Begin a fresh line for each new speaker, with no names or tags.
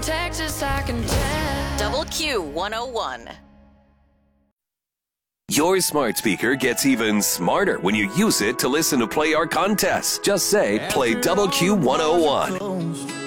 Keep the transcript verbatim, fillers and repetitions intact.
Texas, I can tell.
Double Q one oh one.
Your smart speaker gets even smarter when you use it to listen to Play Our contests. Just say, play Double Q one oh one.